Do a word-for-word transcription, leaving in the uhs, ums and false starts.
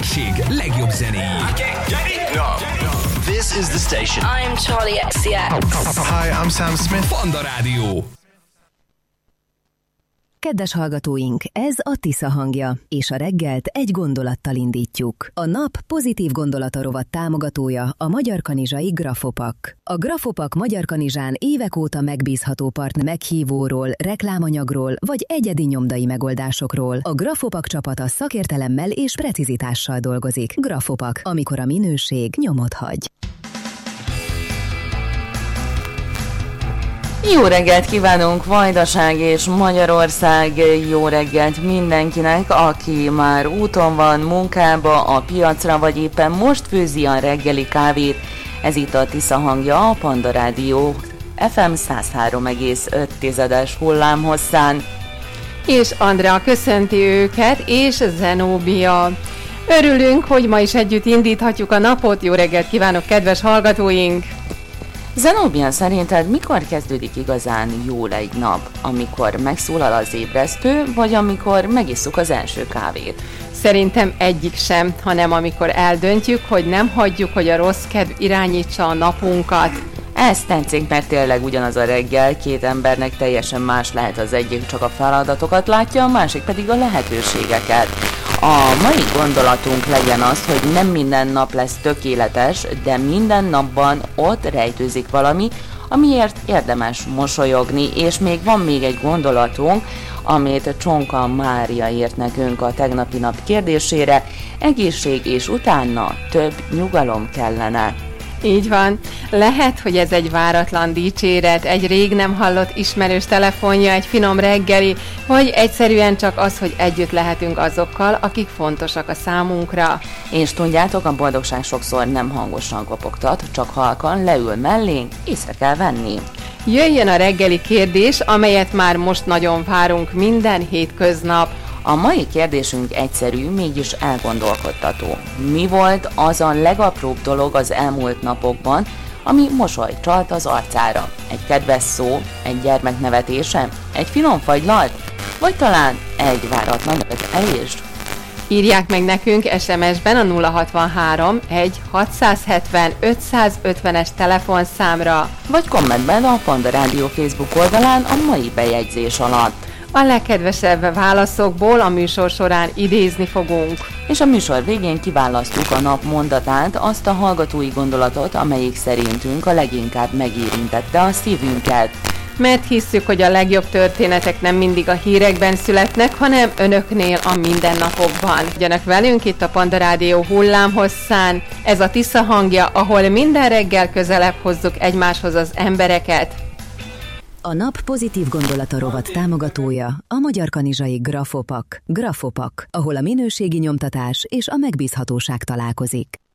térség legjobb zenéi. This is the station. I'm Charlie X C X. Hi, I'm Sam Smith. Panda Rádió. Kedves hallgatóink, ez a Tisza hangja, és a reggelt egy gondolattal indítjuk. A nap pozitív gondolata rovat támogatója a Magyar Kanizsai Grafopak. A Grafopak Magyar Kanizsán évek óta megbízható partner meghívóról, reklámanyagról vagy egyedi nyomdai megoldásokról. A Grafopak csapata szakértelemmel és precizitással dolgozik. Grafopak, amikor a minőség nyomot hagy. Jó reggelt kívánunk, Vajdaság és Magyarország, jó reggelt mindenkinek, aki már úton van, munkába, a piacra, vagy éppen most főzi a reggeli kávét. Ez itt a Tisza hangja, a Panda Rádió ef em száz három egész öt hullámhosszán. És Andrea köszönti őket, és Zenóbia. Örülünk, hogy ma is együtt indíthatjuk a napot. Jó reggelt kívánok, kedves hallgatóink! Zenóbia, szerinted mikor kezdődik igazán jól egy nap? Amikor megszólal az ébresztő, vagy amikor megisszuk az első kávét? Szerintem egyik sem, hanem amikor eldöntjük, hogy nem hagyjuk, hogy a rossz kedv irányítsa a napunkat. Ez tetszik, mert tényleg ugyanaz a reggel, két embernek teljesen más lehet, az egyik csak a feladatokat látja, a másik pedig a lehetőségeket. A mai gondolatunk legyen az, hogy nem minden nap lesz tökéletes, de minden napban ott rejtőzik valami, amiért érdemes mosolyogni, és még van még egy gondolatunk, amit Csonka Mária írt nekünk a tegnapi nap kérdésére: egészség és utána több nyugalom kellene. Így van. Lehet, hogy ez egy váratlan dicséret, egy rég nem hallott ismerős telefonja, egy finom reggeli, vagy egyszerűen csak az, hogy együtt lehetünk azokkal, akik fontosak a számunkra. És tudjátok, a boldogság sokszor nem hangosan kopogtat, csak halkan leül mellénk, észre kell venni. Jöjjön a reggeli kérdés, amelyet már most nagyon várunk minden hétköznap. A mai kérdésünk egyszerű, mégis elgondolkodtató. Mi volt az a legapróbb dolog az elmúlt napokban, ami mosolyt csalt az arcára? Egy kedves szó, egy gyermek nevetése, egy finom fagylalt, vagy talán egy váratlan ötletelés? Írják meg nekünk es em es-ben a nulla hatvanhárom egy hatszázhetven ötszázötvenes telefonszámra, vagy kommentben a Panda Rádió Facebook oldalán a mai bejegyzés alatt. A legkedvesebb válaszokból a műsor során idézni fogunk. És a műsor végén kiválasztjuk a nap mondatát, azt a hallgatói gondolatot, amelyik szerintünk a leginkább megérintette a szívünket. Mert hisszük, hogy a legjobb történetek nem mindig a hírekben születnek, hanem önöknél a mindennapokban. Legyenek velünk itt a Panda Rádió hullámhosszán. Ez a Tisza hangja, ahol minden reggel közelebb hozzuk egymáshoz az embereket. A nap pozitív gondolata rovat támogatója a Magyar Kanizsai Grafopak. Grafopak, ahol a minőségi nyomtatás és a megbízhatóság találkozik.